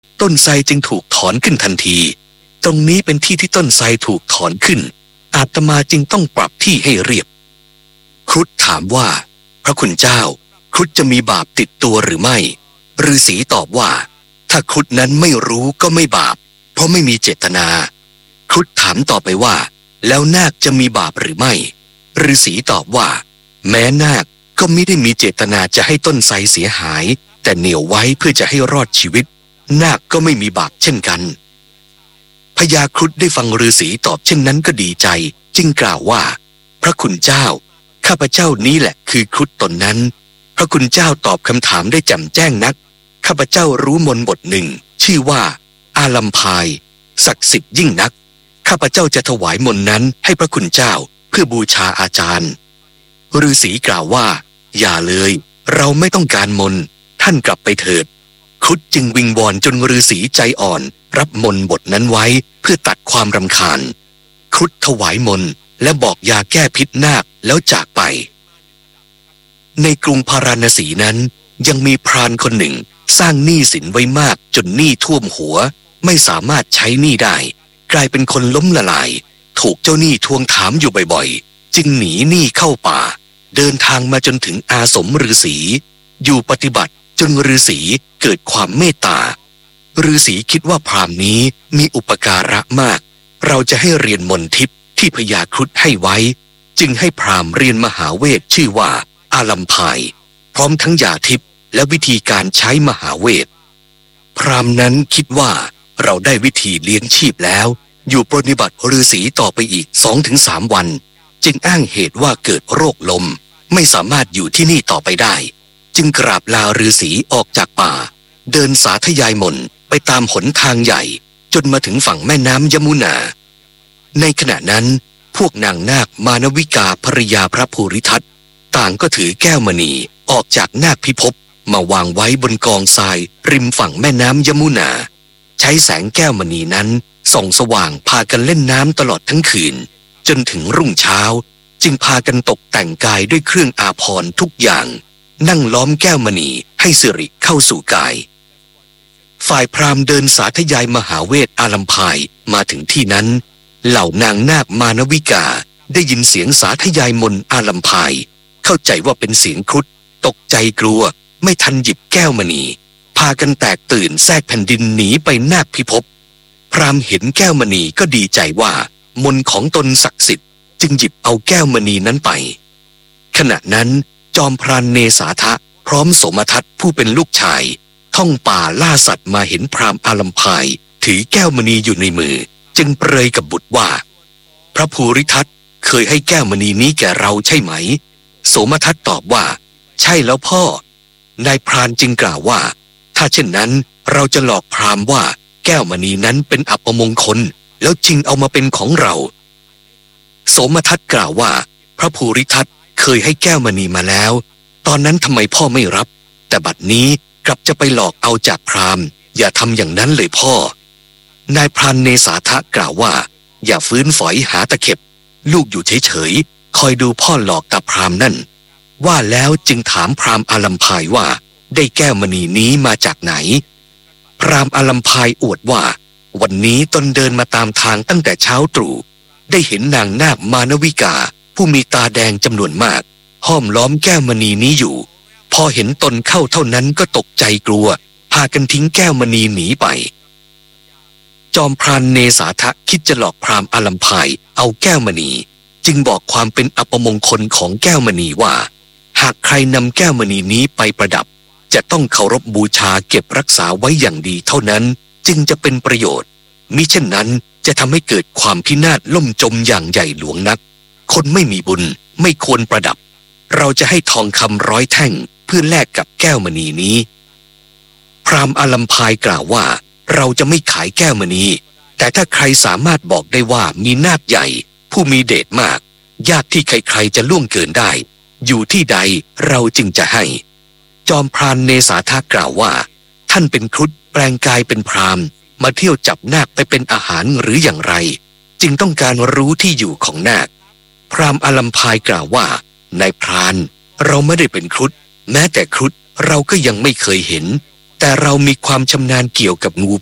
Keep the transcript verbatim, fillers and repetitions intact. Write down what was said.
ต้นไทรจึงถูกถอนขึ้นทันทีตรงนี้เป็นที่ที่ต้นไทรถูกถอนขึ้นอาตมาจึงต้องปรับที่ให้เรียบครุฑถามว่าพระคุณเจ้าครุฑจะมีบาปติดตัวหรือไม่ฤาษีตอบว่าถ้าครุฑนั้นไม่รู้ก็ไม่บาปเพราะไม่มีเจตนาครุฑถามต่อไปว่าแล้วนาคจะมีบาปหรือไม่ฤาษีตอบว่าแม้นาคก็มิได้มีเจตนาจะให้ต้นไทรเสียหายแต่เหนี่ยวไว้เพื่อจะให้รอดชีวิตนาคก็ไม่มีบาปเช่นกันพญาครุฑได้ฟังฤาษีตอบเช่นนั้นก็ดีใจจึงกล่าวว่าพระคุณเจ้าข้าพเจ้านี้แหละคือครุฑตนนั้นพระคุณเจ้าตอบคำถามได้แจ่มแจ้งนักข้าพเจ้ารู้มนต์บทหนึ่งชื่อว่าอาลัมพายศักดิ์สิทธิ์ยิ่งนักข้าพเจ้าจะถวายมนต์นั้นให้พระคุณเจ้าเพื่อบูชาอาจารย์ฤาษีกล่าวว่าอย่าเลยเราไม่ต้องการมนต์ท่านกลับไปเถิดครุฑจึงวิงวอนจนฤาษีใจอ่อนรับมนต์บทนั้นไว้เพื่อตัดความรำคาญครุฑถวายมนต์และบอกยาแก้พิษนาคแล้วจากไปในกรุงพาราณสีนั้นยังมีพรานคนหนึ่งสร้างหนี้สินไว้มากจนหนี้ท่วมหัวไม่สามารถใช้หนี้ได้กลายเป็นคนล้มละลายถูกเจ้าหนี้ทวงถามอยู่บ่อยๆจึงหนีหนี้เข้าป่าเดินทางมาจนถึงอาสมฤาษีอยู่ปฏิบัติจนฤาษีเกิดความเมตตาฤาษีคิดว่าพราหมณ์นี้มีอุปการะมากเราจะให้เรียนมนต์ทิพย์ที่พญาครุฑให้ไว้จึงให้พราหมณ์เรียนมหาเวทชื่อว่าอาลัมพายพร้อมทั้งยาทิพย์และวิธีการใช้มหาเวทพราหมณ์นั้นคิดว่าเราได้วิธีเลี้ยงชีพแล้วอยู่ปฏิบัติฤาษีต่อไปอีก สองถึงสาม วันจึงอ้างเหตุว่าเกิดโรคลมไม่สามารถอยู่ที่นี่ต่อไปได้จึงกราบลาฤาษีออกจากป่าเดินสาธยายมนต์ไปตามหนทางใหญ่จนมาถึงฝั่งแม่น้ำยมุนาในขณะนั้นพวกนางนาคมานวิกาภริยาพระภูริทัตต่างก็ถือแก้วมณีออกจากนาคพิภพมาวางไว้บนกองทรายริมฝั่งแม่น้ำยมุนาใช้แสงแก้วมณีนั้นส่องสว่างพากันเล่นน้ำตลอดทั้งคืนจนถึงรุ่งเช้าจึงพากันตกแต่งกายด้วยเครื่องอาภรณ์ทุกอย่างนั่งล้อมแก้วมณีให้สิริเข้าสู่กายฝ่ายพราหมณ์เดินสาธยายมหาเวทอาลัมพายมาถึงที่นั้นเหล่านางนาคมานวิกาได้ยินเสียงสาธยายมนต์อาลัมพายเข้าใจว่าเป็นเสียงครุฑตกใจกลัวไม่ทันหยิบแก้วมณีพากันแตกตื่นแทรกแผ่นดินหนีไปนาคพิภพพราหมณ์เห็นแก้วมณีก็ดีใจว่ามนต์ของตนศักดิ์สิทธิ์จึงหยิบเอาแก้วมณีนั้นไปขณะนั้นจอมพรานเนสาทะพร้อมโสมทัตผู้เป็นลูกชายท่องป่าล่าสัตว์มาเห็นพราหมณ์อาลัมพายถือแก้วมณีอยู่ในมือจึงเปรยกับบุตรว่าพระภูริทัตเคยให้แก้วมณีนี้แก่เราใช่ไหมโสมทัตตอบว่าใช่แล้วพ่อนายพรานจึงกล่าวว่าถ้าเช่นนั้นเราจะหลอกพราหมณ์ว่าแก้วมณีนั้นเป็นอัปมงคลแล้วชิงเอามาเป็นของเราโสมทัตกล่าวว่าพระภูริทัตเคยให้แก้วมณีมาแล้วตอนนั้นทำไมพ่อไม่รับแต่บัดนี้กลับจะไปหลอกเอาจากพราหมณ์อย่าทำอย่างนั้นเลยพ่อนายพรานเนสาทะกล่าวว่าอย่าฟื้นฝอยหาตะเข็บลูกอยู่เฉยๆคอยดูพ่อหลอกตาพราหมณ์นั่นว่าแล้วจึงถามพราหมณ์อาลัมพายว่าได้แก้วมณีนี้มาจากไหนพราหมณ์อาลัมพายอวดว่าวันนี้ตนเดินมาตามทางตั้งแต่เช้าตรู่ได้เห็นนางนาคมานวิกาผู้มีตาแดงจำนวนมากห้อมล้อมแก้วมณีนี้อยู่พอเห็นตนเข้าเท่านั้นก็ตกใจกลัวพากันทิ้งแก้วมณีหนีไปจอมพรานเนสาทะคิดจะหลอกพราหมณ์อาลัมพายเอาแก้วมณีจึงบอกความเป็นอัปมงคลของแก้วมณีว่าหากใครนำแก้วมณีนี้ไปประดับจะต้องเคารพบูชาเก็บรักษาไว้อย่างดีเท่านั้นจึงจะเป็นประโยชน์มิเช่นนั้นจะทำให้เกิดความพินาศล่มจมอย่างใหญ่หลวงนักคนไม่มีบุญไม่ควรประดับเราจะให้ทองคำร้อยแท่งเพื่อแลกกับแก้วมณีนี้พราหมณ์อาลัมพายกล่าวว่าเราจะไม่ขายแก้วมณีแต่ถ้าใครสามารถบอกได้ว่ามีนาคใหญ่ผู้มีเดชมากยากที่ใครๆจะล่วงเกินได้อยู่ที่ใดเราจึงจะให้จอมพรานเนสาทะกล่าวว่าท่านเป็นครุฑแปลงกายเป็นพราหมณ์มาเที่ยวจับนาคไปเป็นอาหารหรืออย่างไรจึงต้องการรู้ที่อยู่ของนาคพราหมณ์อาลัมพายกล่าวว่านายพรานเราไม่ได้เป็นครุฑแม้แต่ครุฑเราก็ยังไม่เคยเห็นแต่เรามีความชำนาญเกี่ยวกับงู